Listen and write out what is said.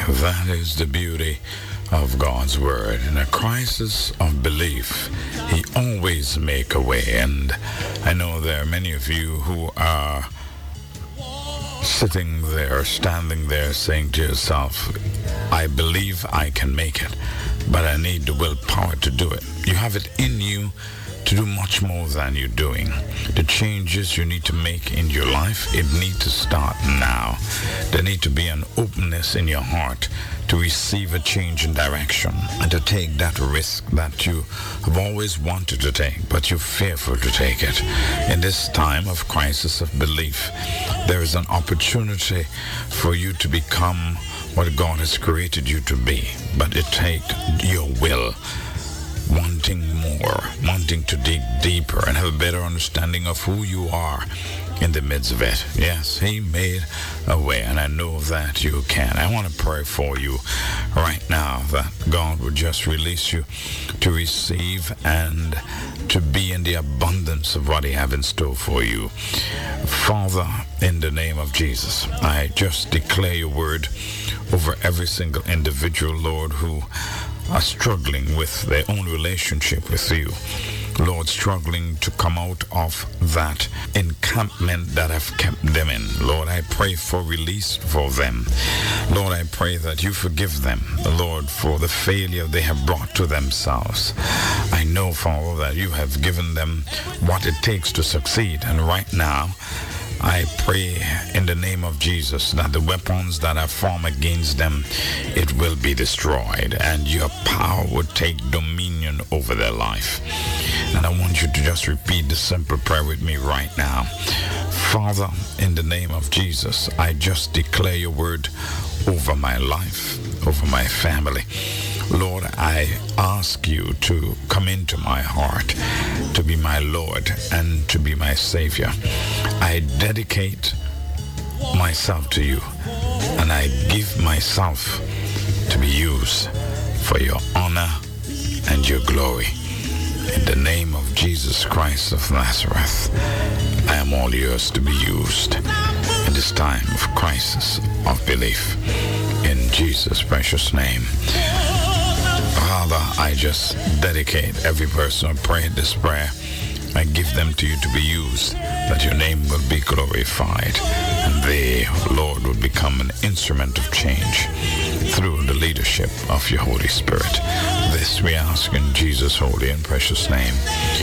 That is the beauty of God's Word. In a crisis of belief, He always make a way. And I know there are many of you who are sitting there, standing there, saying to yourself, I believe I can make it, but I need the willpower to do it. You have it in you to do much more than you're doing. The changes you need to make in your life, it needs to start now. There need to be an openness in your heart to receive a change in direction and to take that risk that you have always wanted to take, but you're fearful to take it. In this time of crisis of belief, there is an opportunity for you to become what God has created you to be, but it takes your will, wanting more, wanting to dig deeper and have a better understanding of who you are in the midst of it. Yes, He made a way, and I know that you can. I want to pray for you right now that God would just release you to receive and to be in the abundance of what He has in store for you. Father, in the name of Jesus, I just declare your word over every single individual, Lord, who are struggling with their own relationship with you. Lord, struggling to come out of that encampment that have kept them in. Lord, I pray for release for them. Lord, I pray that you forgive them, Lord, for the failure they have brought to themselves. I know, Father, that you have given them what it takes to succeed. And right now, I pray in the name of Jesus that the weapons that are formed against them, it will be destroyed, and your power would take dominion over their life. And I want you to just repeat the simple prayer with me right now. Father, in the name of Jesus, I just declare your word over my life, over my family. Lord, I ask you to come into my heart, to be my Lord and to be my Savior. I dedicate myself to you, and I give myself to be used for your honor and your glory. In the name of Jesus Christ of Nazareth, I am all yours to be used in this time of crisis of belief. In Jesus' precious name. Father, I just dedicate every person who prayed this prayer. I give them to you to be used, that your name will be glorified, and they, Lord, will become an instrument of change through the leadership of your Holy Spirit. This we ask in Jesus' holy and precious name.